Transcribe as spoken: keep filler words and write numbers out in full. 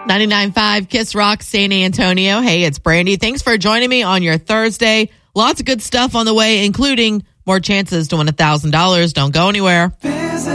ninety-nine point five Kiss Rock, San Antonio. Hey, it's Brandy. Thanks for joining me on your Thursday. Lots of good stuff on the way, including more chances to win one thousand dollars. Don't go anywhere.